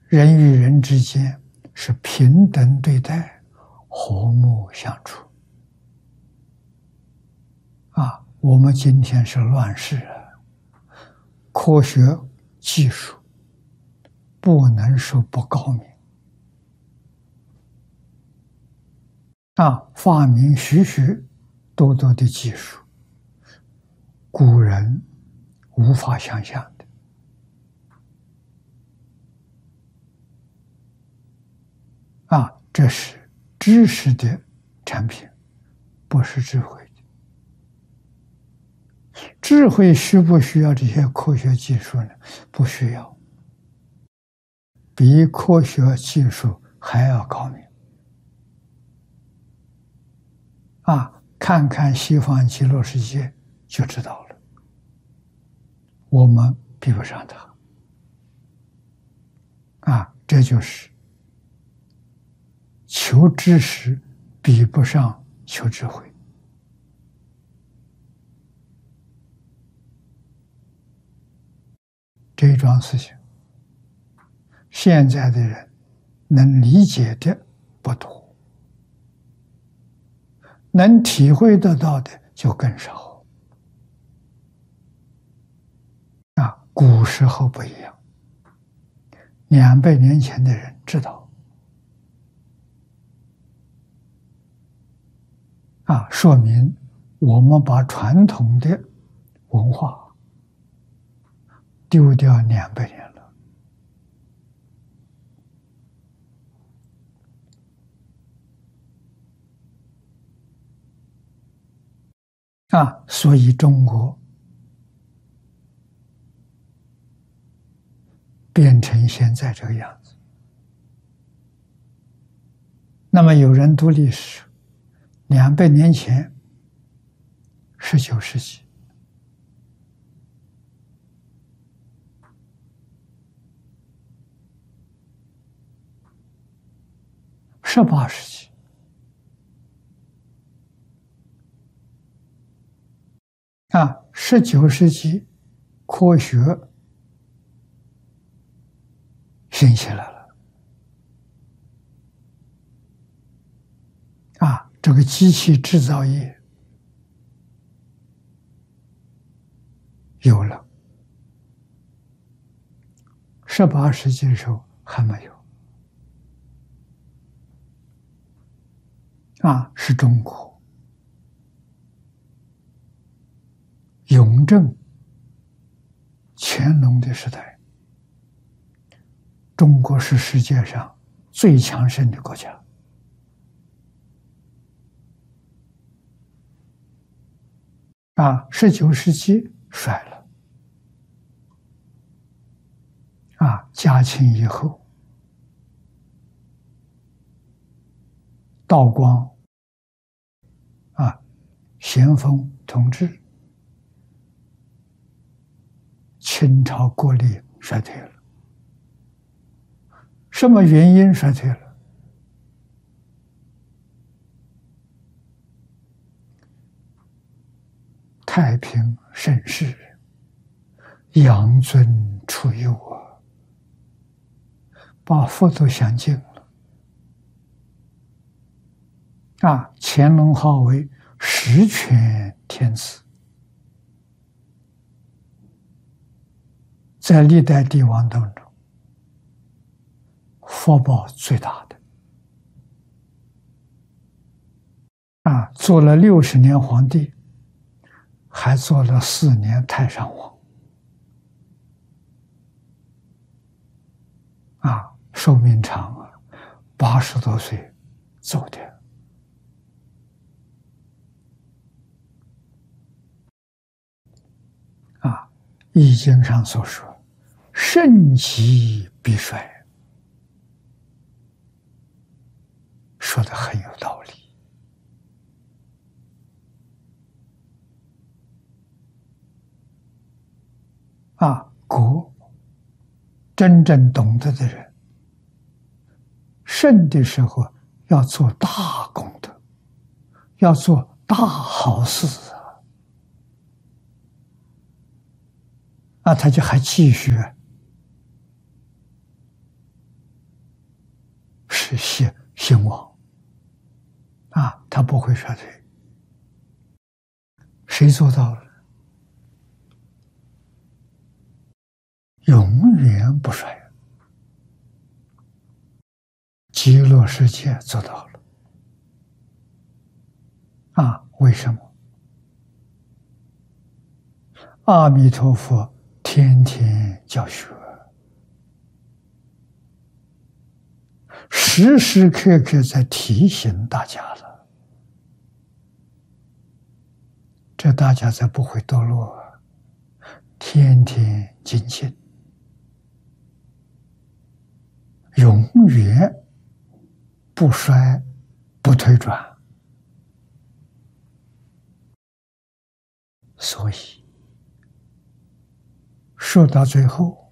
人与人之间是平等对待，和睦相处。我们今天是乱世啊，科学技术不能说不高明发明许许多多的技术，古人无法想象的这是知识的产品，不是智慧的。智慧需不需要这些科学技术呢？不需要，比科学技术还要高明看看西方极乐世界就知道了，我们比不上他这就是求知识比不上求智慧。这一桩事情，现在的人能理解的不多，能体会得到的就更少。古时候不一样，200年前的人知道说明我们把传统的文化丢掉200年了所以中国变成现在这个样子。那么有人读历史，200年前19世纪18世纪19世纪科学兴起来了这个机器制造业有了，18世纪的时候还没有是中国雍正、乾隆的时代，中国是世界上最强盛的国家19世纪衰了嘉庆以后，道光咸丰统治，清朝国力衰退了。什么原因衰退了？太平盛世，养尊处优把佛都想尽了乾隆号为十全天子，在历代帝王当中福报最大的做了60年皇帝，还做了4年太上皇寿命长80多岁走的易经上所说盛极必衰，说的很有道理古真正懂得的人，盛的时候要做大功德，要做大好事他就还继续持兴旺啊，它不会衰退。谁做到了？永远不衰。极乐世界做到了啊？为什么？阿弥陀佛天天教学，时时刻刻在提醒大家了，这大家才不会堕落，天天精进，永远不衰不退转。所以说到最后，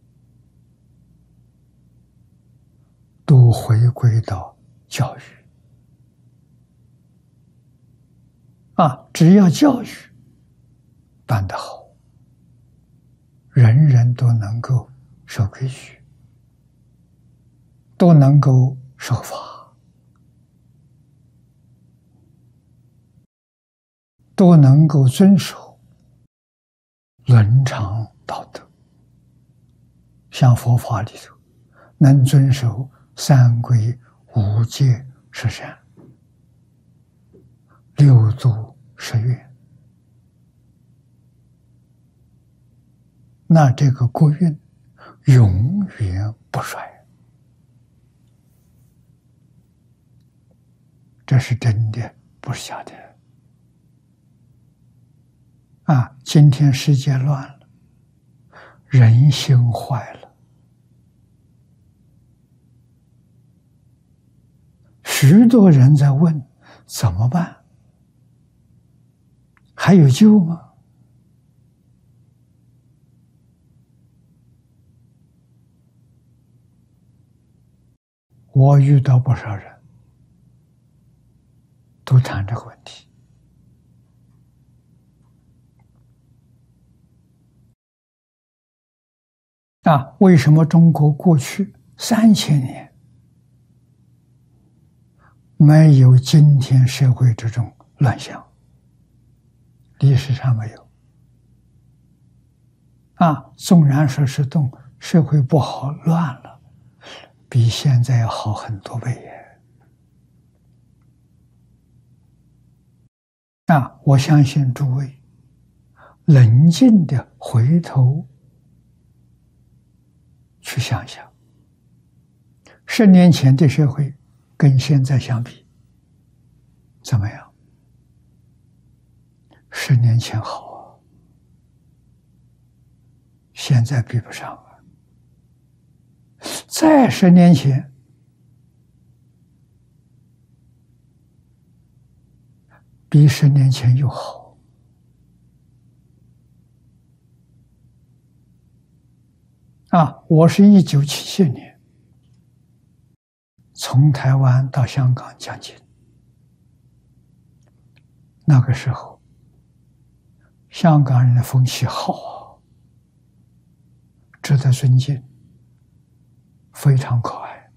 都回归到教育啊！只要教育办得好，人人都能够守规矩，都能够守法，都能够遵守伦常道德。像佛法里头，能遵守三规五戒十善、六度十愿，那这个国运永远不衰。这是真的，不是假的啊！今天世界乱了，人心坏了，许多人在问怎么办？还有救吗？我遇到不少人都谈这个问题啊。为什么中国过去3000年没有今天社会这种乱象？历史上没有啊。纵然说是社会不好乱了，比现在要好很多倍耶。啊，我相信诸位冷静的回头去想想，10年前的社会跟现在相比怎么样？10年前好啊，现在比不上啊。再10年前比10年前又好啊！我是1977年从台湾到香港讲经，那个时候香港人的风气好啊，值得尊敬，非常可爱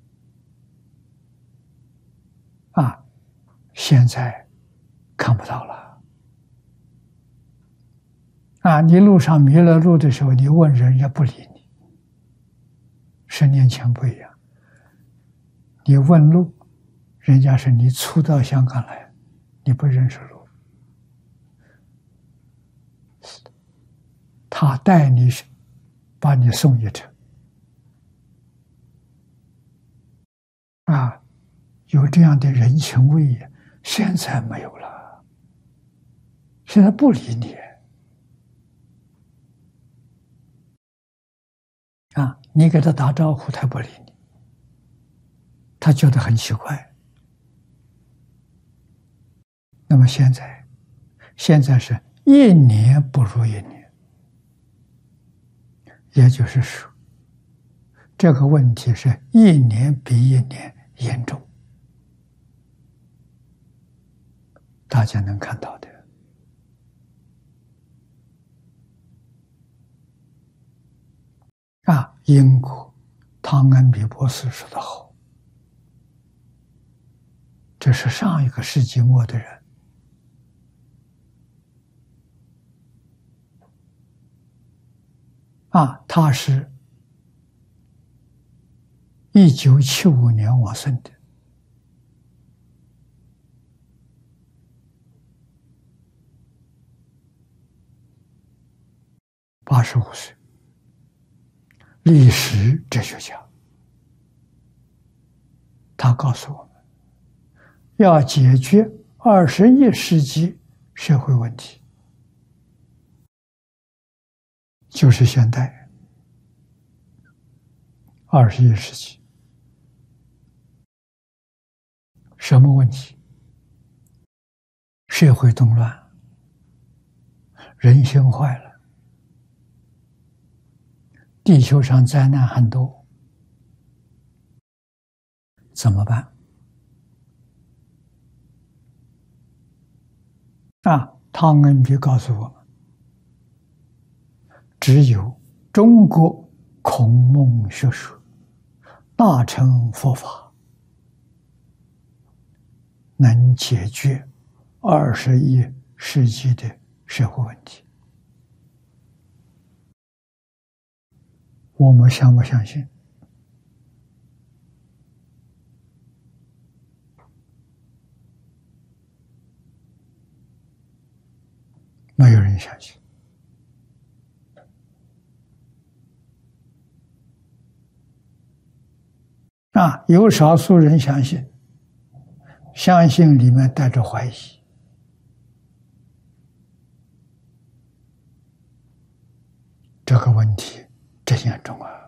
啊！现在看不到了啊！你路上迷了路的时候，你问人家不理你。10年前不一样，你问路，人家是你初到香港来，你不认识路，他带你把你送一程啊，有这样的人情味，现在没有了，现在不理你啊，你给他打招呼，他不理你，他觉得很奇怪。那么现在是1年不如1年，也就是说，这个问题是1年比1年严重，大家能看到的啊。英国汤恩比博士说得好， 这是上一个世纪末的人啊，他是1975年往生的，85岁，历史哲学家。他告诉我们，要解决21世纪社会问题，就是现代人。21世纪什么问题？社会动乱，人心坏了，地球上灾难很多，怎么办？汤恩比告诉我们，只有中国孔孟学说大乘佛法能解决21世纪的社会问题。我们相不相信？没有人相信。有少数人相信，相信里面带着怀疑。这个问题真严重啊！